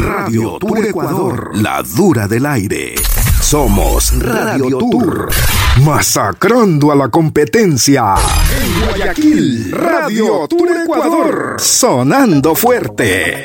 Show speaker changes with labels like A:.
A: Radio Tour Ecuador, la dura del aire. Somos Radio Tour, masacrando a la competencia. En Guayaquil, Radio Tour Ecuador, sonando fuerte.